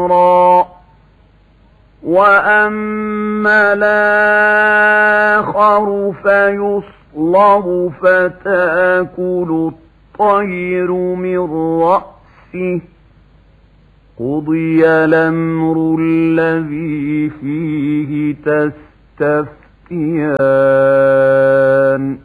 أمرا وأما الآخر فيصلب فتأكل الطير من رأسه قضي الأمر الذي فيه تستفتيان